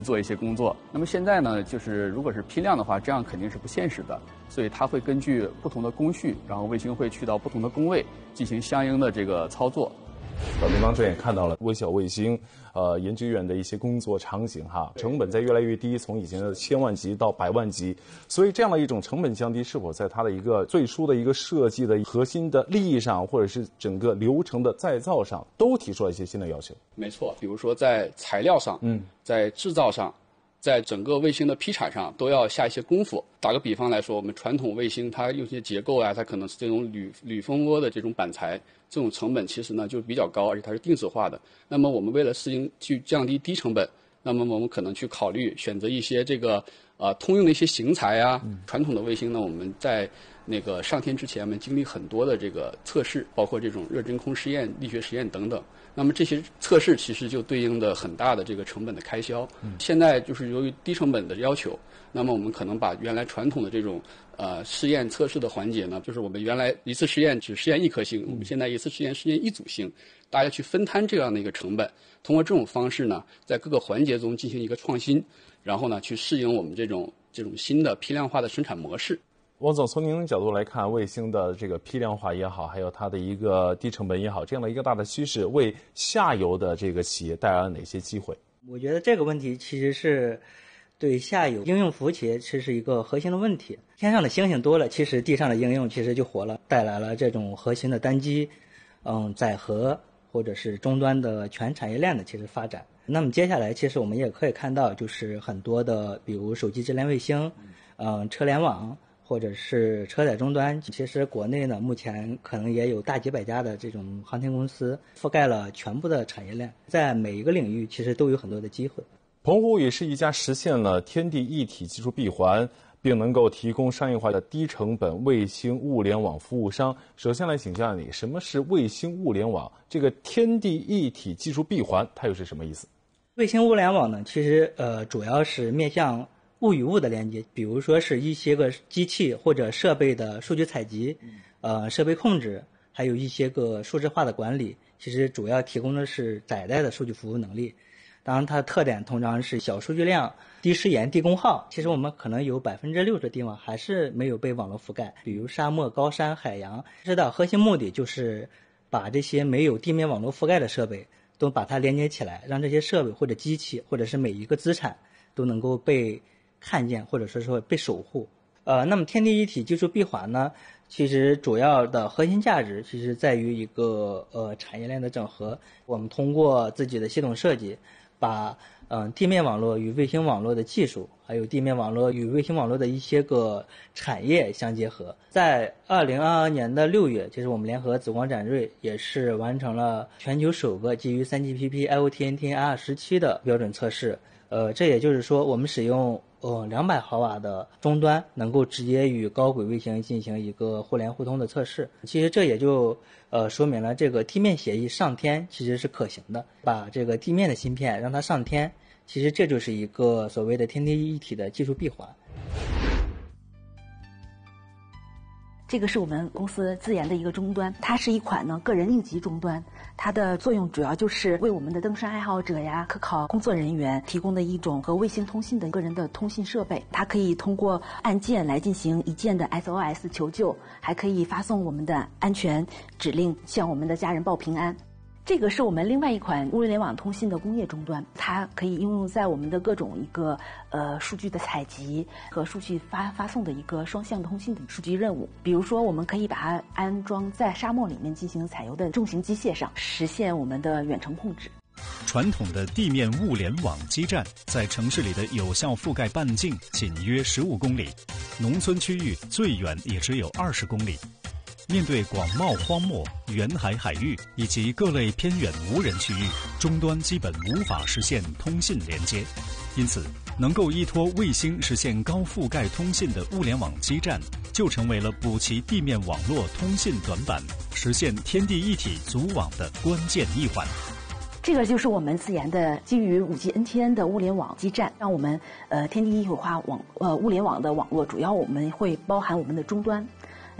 做一些工作。那么现在呢，就是如果是批量的话，这样肯定是不现实的，所以它会根据不同的工序，然后卫星会去到不同的工位进行相应的这个操作。 我们当中也看到了微小卫星研究院的一些工作场景哈，成本在越来越低，从以前的千万级到百万级，所以这样的一种成本降低，是否在它的一个最初的一个设计的核心的利益上，或者是整个流程的再造上，都提出了一些新的要求？ 没错，比如说在材料上，在制造上，在整个卫星的批产上都要下一些功夫。打个比方来说，我们传统卫星它有些结构啊，它可能是这种铝蜂窝的这种板材，这种成本其实呢就比较高，而且它是定制化的。那么我们为了适应去降低低成本，那么我们可能去考虑选择一些这个通用的一些型材啊。传统的卫星呢，我们在那个上天之前，我们经历很多的这个测试，包括这种热真空实验、力学实验等等。那么这些测试其实就对应的很大的这个成本的开销。现在就是由于低成本的要求，那么我们可能把原来传统的这种试验测试的环节呢，就是我们原来一次实验只实验一颗星，我们现在一次实验一组星，大家去分摊这样的一个成本，通过这种方式呢，在各个环节中进行一个创新，然后呢去适应我们这种新的批量化的生产模式。 王总，从您的角度来看，卫星的这个批量化也好，还有它的一个低成本也好，这样的一个大的趋势，为下游的这个企业带来了哪些机会？ 我觉得这个问题其实是对下游应用服务企业其实是一个核心的问题。天上的星星多了，其实地上的应用其实就活了，带来了这种核心的单机、载荷或者是终端的全产业链的其实发展。那么接下来其实我们也可以看到，就是很多的比如手机智联卫星、车联网或者是车载终端，其实国内呢目前可能也有大几百家的这种航天公司，覆盖了全部的产业链，在每一个领域其实都有很多的机会。 澎湖也是一家实现了天地一体技术闭环，并能够提供商业化的低成本卫星物联网服务商。首先来请教你，什么是卫星物联网？这个天地一体技术闭环它又是什么意思？ 卫星物联网呢，其实主要是面向物与物的连接，比如说是一些个机器或者设备的数据采集，设备控制，还有一些个数字化的管理，其实主要提供的是载带的数据服务能力。当然它的特点通常是小数据量、低时延、低功耗。其实我们可能有60%的地方还是没有被网络覆盖，比如沙漠、高山、海洋。知道核心目的就是把这些没有地面网络覆盖的设备都把它连接起来，让这些设备或者机器或者是每一个资产都能够被看见，或者说被守护。那么天地一体技术闭环呢，其实主要的核心价值其实在于一个产业链的整合。我们通过自己的系统设计，把地面网络与卫星网络的技术，还有地面网络与卫星网络的一些个产业相结合。在2022年的6月，其实我们联合紫光展锐也是完成了全球首个基于 3GPP IoT-NT-AR17 的标准测试。这也就是说，我们使用200毫瓦的终端，能够直接与高轨卫星进行一个互联互通的测试。其实这也就说明了这个地面协议上天其实是可行的，把这个地面的芯片让它上天，其实这就是一个所谓的天地一体的技术闭环。 这个是我们公司自研的一个终端，它是一款个人应急终端，它的作用主要就是为我们的登山爱好者呀、科考工作人员提供的一种和卫星通信的个人的通信设备。它可以通过按键来进行一键的 SOS 求救，还可以发送我们的安全指令，向我们的家人报平安。这个是我们另外一款物联网通信的工业终端，它可以应用在我们的各种一个数据的采集和数据发送的一个双向通信的数据任务。比如说，我们可以把它安装在沙漠里面进行采油的重型机械上，实现我们的远程控制。 传统的地面物联网基站在城市里的有效覆盖半径仅约15公里，农村区域最远也只有20公里。面对广袤荒漠、远海海域以及各类偏远无人区域，终端基本无法实现通信连接，因此能够依托卫星实现高覆盖通信的物联网基站，就成为了补齐地面网络通信短板、实现天地一体组网的关键一环。 这个就是我们自研的基于5G NTN 的物联网基站，让我们天地一体化物联网的网络主要我们会包含我们的终端。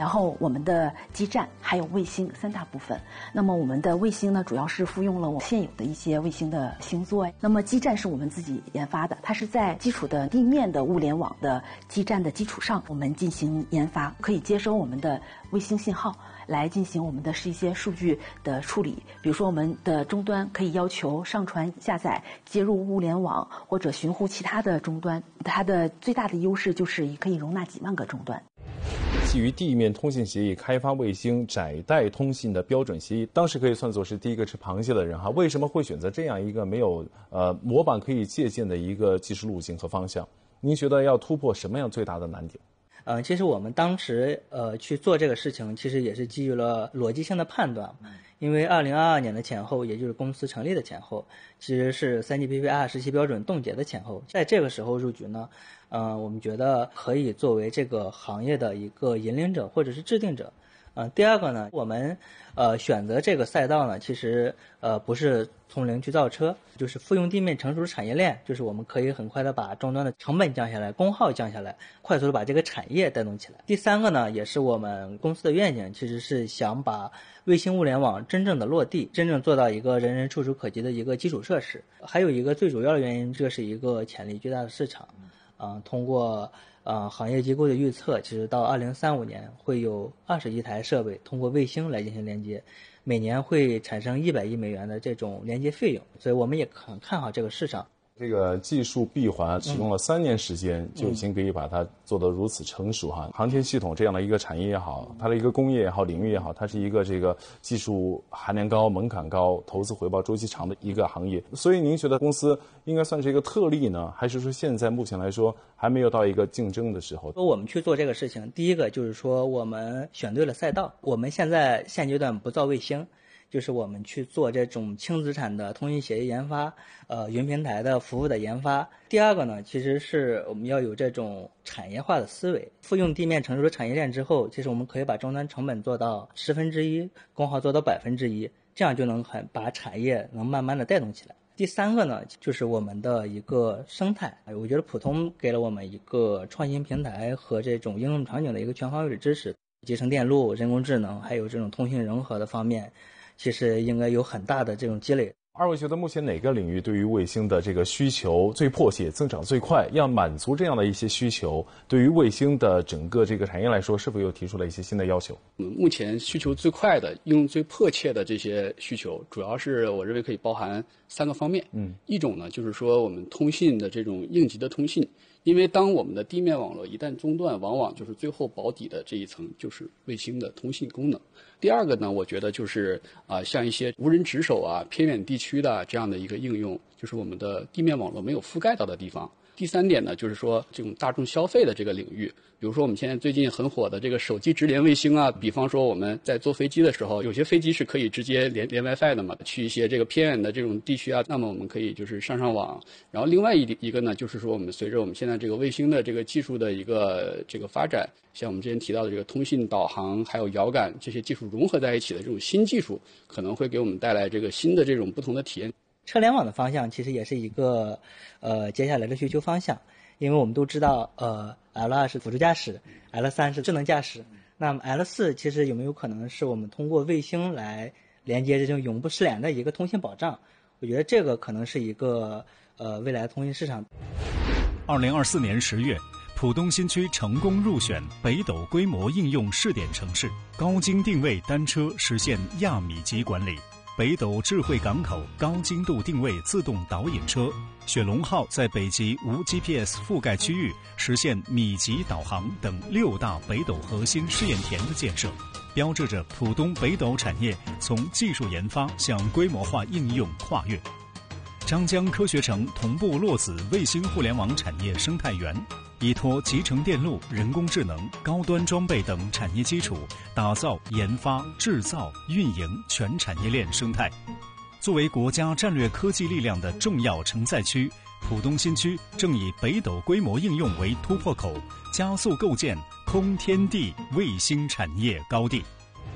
然后我们的基站还有卫星3大部分。那么我们的卫星呢，主要是复用了我们现有的一些卫星的星座。那么基站是我们自己研发的，它是在基础的地面的物联网的基站的基础上，我们进行研发，可以接收我们的卫星信号来进行我们的一些数据的处理。比如说我们的终端可以要求上传下载、接入物联网或者寻呼其他的终端，它的最大的优势就是可以容纳几万个终端。 基于地面通信协议开发卫星窄带通信的标准协议，当时可以算作是第一个吃螃蟹的人哈。为什么会选择这样一个没有模板可以借鉴的一个技术路径和方向？您觉得要突破什么样最大的难点？ 其实我们当时去做这个事情，其实也是基于了逻辑性的判断。因为2022年的前后，也就是公司成立的前后，其实是 3GPP 时期标准冻结的前后。在这个时候入局呢，我们觉得可以作为这个行业的一个引领者或者是制定者。第二个呢，我们选择这个赛道呢，其实不是从零去造车，就是复用地面成熟的产业链，就是我们可以很快的把终端的成本降下来，功耗降下来，快速的把这个产业带动起来。第三个呢，也是我们公司的愿景，其实是想把卫星物联网真正的落地，真正做到一个人人触手可及的一个基础设施。还有一个最主要的原因，这是一个潜力巨大的市场。通过行业机构的预测，其实到2035年会有20亿台设备通过卫星来进行连接，每年会产生100亿美元的这种连接费用，所以我们也很看好这个市场。 这个技术闭环使用了3年时间，就已经可以把它做得如此成熟哈。航天系统这样的一个产业也好，它的一个工业也好，领域也好，它是一个这个技术含量高、门槛高、投资回报周期长的一个行业。所以您觉得公司应该算是一个特例呢，还是说现在目前来说还没有到一个竞争的时候？ 我们去做这个事情，第一个就是说我们选对了赛道。我们现阶段不造卫星，就是我们去做这种轻资产的通信协议研发，云平台的服务的研发。第二个呢，其实是我们要有这种产业化的思维，复用地面成熟的产业链之后，其实我们可以把终端成本做到1/10%，功耗做到1%，这样就能把产业能慢慢的带动起来。第三个呢，就是我们的一个生态。我觉得普通给了我们一个创新平台和这种应用场景的一个全方位的支持，集成电路、人工智能，还有这种通信融合的方面，其实应该有很大的这种积累。 二位觉得目前哪个领域对于卫星的这个需求最迫切、增长最快？要满足这样的一些需求，对于卫星的整个这个产业来说，是否又提出了一些新的要求？ 目前需求最快的、应用最迫切的这些需求，主要是我认为可以包含3个方面。一种呢，就是说我们通信的这种应急的通信。因为当我们的地面网络一旦中断，往往就是最后保底的这一层就是卫星的通信功能。第二个呢，我觉得就是像一些无人值守偏远地区的这样的一个应用，就是我们的地面网络没有覆盖到的地方。第三点呢，就是说这种大众消费的这个领域，比如说我们现在最近很火的这个手机直连卫星比方说我们在坐飞机的时候，有些飞机是可以直接连 WiFi 的嘛，去一些这个偏远的这种地区那么我们可以就是上网。然后另外一个呢，就是说我们随着我们现在这个卫星的这个技术的一个这个发展，像我们之前提到的这个通信、导航还有遥感这些技术融合在一起的这种新技术，可能会给我们带来这个新的这种不同的体验。 车联网的方向其实也是一个接下来的需求方向，因为我们都知道L2 是辅助驾驶， L3 是智能驾驶，那么 L4 其实有没有可能是我们通过卫星来连接这种永不失联的一个通信保障？我觉得这个可能是一个未来通信市场。 2024年10月，浦东新区成功入选北斗规模应用试点城市，高精定位单车实现亚米级管理。北斗智慧港口高精度定位自动导引车，雪龙号在北极无 GPS 覆盖区域实现米级导航等6大北斗核心试验田的建设，标志着浦东北斗产业从技术研发向规模化应用跨越。张江科学城同步落子卫星互联网产业生态园，依托集成电路、人工智能、高端装备等产业基础，打造研发、制造、运营全产业链生态。作为国家战略科技力量的重要承载区，浦东新区正以北斗规模应用为突破口，加速构建空天地卫星产业高地。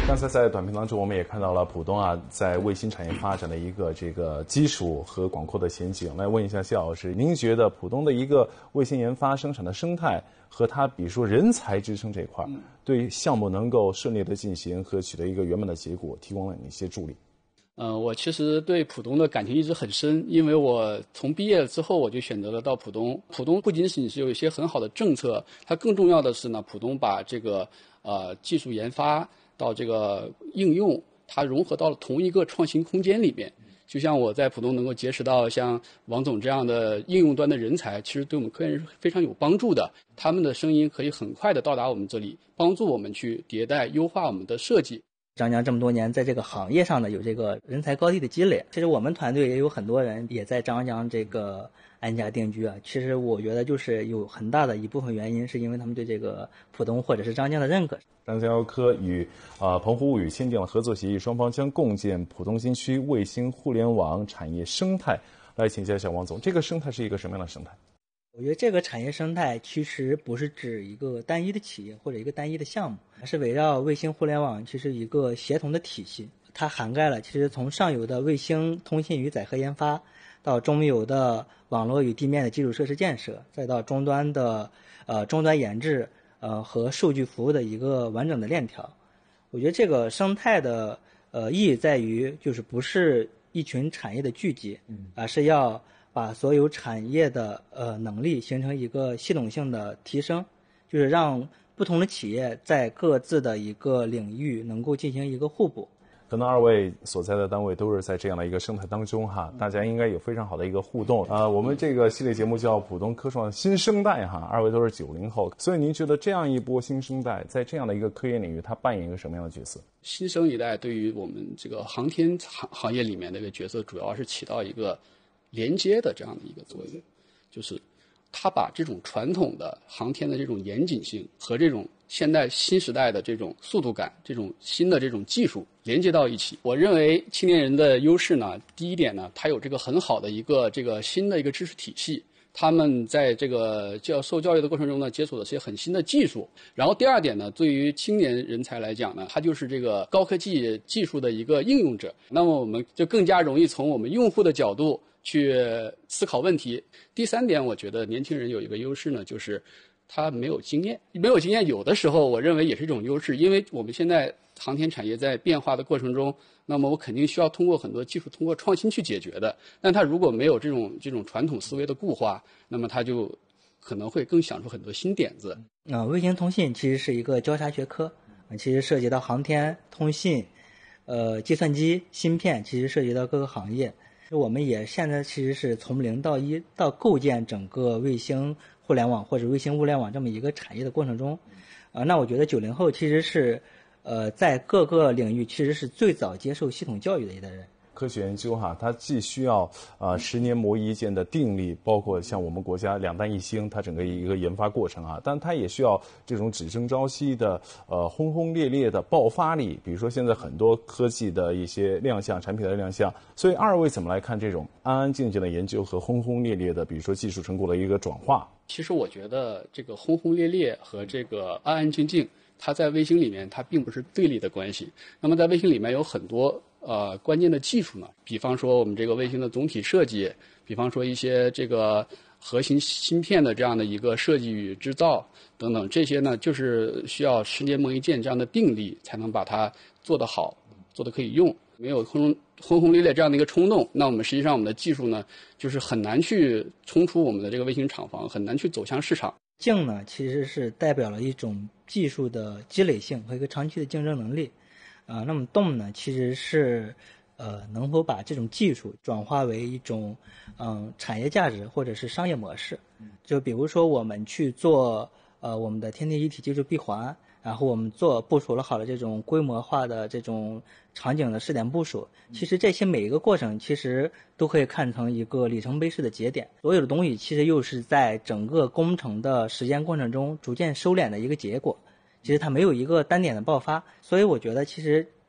刚才在短片当中，我们也看到了浦东在卫星产业发展的一个这个基础和广阔的前景。来问一下谢老师，您觉得浦东的一个卫星研发生产的生态和它比如说人才支撑这一块，对项目能够顺利的进行和取得一个圆满的结果，提供了哪些助力？ 我其实对浦东的感情一直很深，因为我从毕业之后我就选择了到浦东。浦东不仅仅是有一些很好的政策，它更重要的是呢，浦东把这个技术研发到这个应用，它融合到了同一个创新空间里面。就像我在浦东能够结识到像王总这样的应用端的人才，其实对我们科研是非常有帮助的。他们的声音可以很快的到达我们这里，帮助我们去迭代优化我们的设计。 张江这么多年在这个行业上呢有这个人才高地的积累，其实我们团队也有很多人也在张江这个安家定居啊。其实我觉得就是有很大的一部分原因是因为他们对这个浦东或者是张江的认可。 张江药科与澎湖物语签订了合作协议，双方将共建浦东新区卫星互联网产业生态。来请教一下王总，这个生态是一个什么样的生态？ 我觉得这个产业生态其实不是指一个单一的企业或者一个单一的项目，而是围绕卫星互联网其实一个协同的体系。它涵盖了其实从上游的卫星通信与载荷研发，到中游的网络与地面的基础设施建设，再到终端的终端研制和数据服务的一个完整的链条。我觉得这个生态的意义在于就是不是一群产业的聚集，而是要把所有产业的能力形成一个系统性的提升，就是让不同的企业在各自的一个领域能够进行一个互补。 可能二位所在的单位都是在这样的一个生态当中大家应该有非常好的一个互动我们这个系列节目叫浦东科创新生代二位都是90后，所以您觉得这样一波新生代在这样的一个科研领域，它扮演一个什么样的角色？ 新生一代对于我们这个航天行业里面的一个角色，主要是起到一个连接的这样的一个作用，就是它把这种传统的航天的这种严谨性和这种现代新时代的这种速度感，这种新的这种技术连接到一起。我认为青年人的优势呢，第一点呢，他有这个很好的一个这个新的一个知识体系，他们在这个受教育的过程中呢，接触了些很新的技术。然后第二点呢，对于青年人才来讲呢，他就是这个高科技技术的一个应用者，那么我们就更加容易从我们用户的角度去思考问题。第三点，我觉得年轻人有一个优势呢，就是他没有经验。没有经验有的时候我认为也是一种优势，因为我们现在航天产业在变化的过程中，那么我肯定需要通过很多技术，通过创新去解决的。但他如果没有这种传统思维的固化，那么他就可能会更想出很多新点子。 卫星通信其实是一个交叉学科，其实涉及到航天、通信、计算机、芯片，其实涉及到各个行业。我们也现在其实是从0到1到构建整个卫星互联网或者卫星物联网这么一个产业的过程中，那我觉得90后其实是在各个领域其实是最早接受系统教育的一代人。 科学研究它既需要10年磨一剑的定力，包括像我们国家2弹1星它整个一个研发过程但它也需要这种只争朝夕的轰轰烈烈的爆发力。比如说现在很多科技的一些亮相，产品的亮相，所以二位怎么来看这种安安静静的研究和轰轰烈烈的比如说技术成果的一个转化？ 其实我觉得这个轰轰烈烈和这个安安静静，它在卫星里面它并不是对立的关系。那么在卫星里面有很多关键的技术呢，比方说我们这个卫星的总体设计，比方说一些这个核心芯片的这样的一个设计与制造等等，这些呢就是需要10年磨一剑这样的定力才能把它做得好，做得可以用。没有轰轰烈烈这样的一个冲动，那我们实际上我们的技术呢就是很难去冲出我们的这个卫星厂房，很难去走向市场。 静呢其实是代表了一种技术的积累性和一个长期的竞争能力那么动呢其实是能否把这种技术转化为一种产业价值或者是商业模式。就比如说我们去做我们的天地一体技术闭环，然后我们部署了好的这种规模化的这种场景的试点部署，其实这些每一个过程其实都可以看成一个里程碑式的节点，所有的东西其实又是在整个工程的实践过程中逐渐收敛的一个结果，其实它没有一个单点的爆发。所以我觉得其实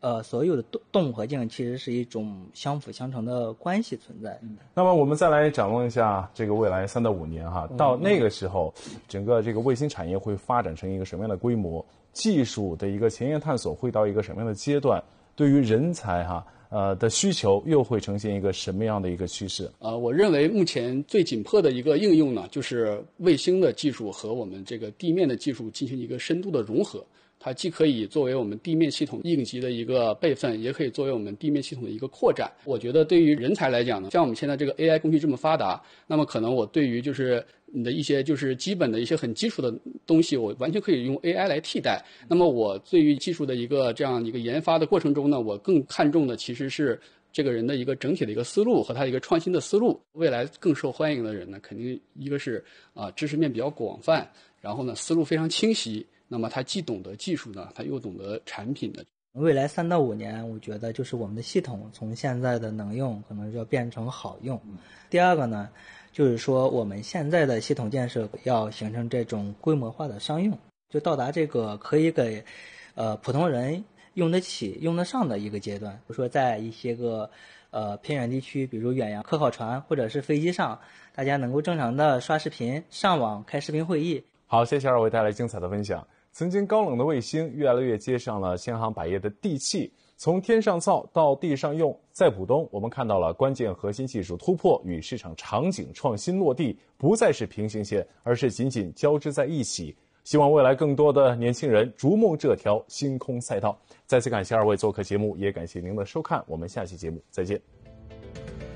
所有的动物和静其实是一种相辅相成的关系存在。 那么我们再来展望一下这个未来3到5年哈，到那个时候，整个这个卫星产业会发展成一个什么样的规模？技术的一个前沿探索会到一个什么样的阶段？对于人才的需求又会呈现一个什么样的一个趋势？ 我认为目前最紧迫的一个应用呢，就是卫星的技术和我们这个地面的技术进行一个深度的融合。它既可以作为我们地面系统应急的一个备份，也可以作为我们地面系统的一个扩展。我觉得对于人才来讲呢，像我们现在这个 AI 工具这么发达，那么可能我对于就是你的一些就是基本的一些很基础的东西，我完全可以用 AI 来替代。那么我对于技术的一个这样一个研发的过程中呢，我更看重的其实是这个人的一个整体的一个思路和他的一个创新的思路。未来更受欢迎的人呢，肯定一个是知识面比较广泛，然后呢思路非常清晰。那么他既懂得技术呢，他又懂得产品的。 未来3到5年，我觉得就是我们的系统从现在的能用可能就要变成好用。第二个呢，就是说我们现在的系统建设要形成这种规模化的商用，就到达这个可以给普通人用得起、用得上的一个阶段。比如说在一些个偏远地区，比如远洋科考船或者是飞机上，大家能够正常的刷视频、上网、开视频会议。 好，谢谢2位带来精彩的分享。曾经高冷的卫星，越来越接上了千行百业的地气。从天上造到地上用，在浦东，我们看到了关键核心技术突破与市场场景创新落地，不再是平行线，而是紧紧交织在一起。希望未来更多的年轻人逐梦这条星空赛道。再次感谢2位做客节目，也感谢您的收看，我们下期节目再见。